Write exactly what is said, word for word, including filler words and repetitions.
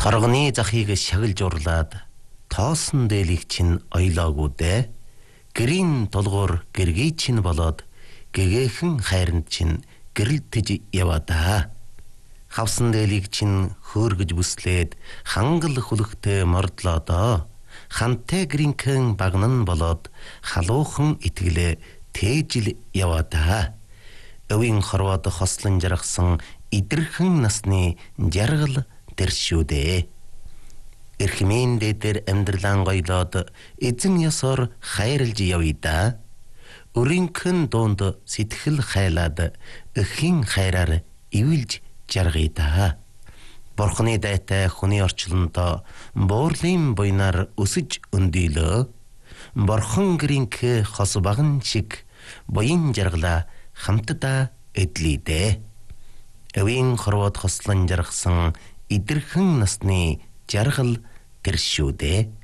Торгоны захыг шагилж урлаад тоосон дээлийг чинь ойлоогүй дээ. Гэрийн тулгуур гэргий чинь болоод гэгээхэн хайранд чинь гэрэлтэж яваадаа. Хавсан дээлийг чинь хөөргөж бүслээд хангал хүлэгтэй мордлоодоо. Хантай гэринхэн багнан болоод халуухан итгэлээ тээжил яваадаа. Өвийн хорвоод хослон жаргасан идэрхэн насны жаргал тэршүүдээ. Эрхмийн дээр амьдралан гойлоод эзэн ёсоор хайрлж явъя. Өрийнхэн дуунд сэтгэл хайлаад эхийн хайраар ивэлж жаргая. Бурхны дайтай хүний орчлондоо буурлын буйнаар өсөж өндийлөө. Бурхан гэринхэ хос баган шиг буян жаргалаа хамтдаа эдлийдээ. Өвийн хорвоод хослон жаргасан идэрхэн насны жаргал тэршүүдээ.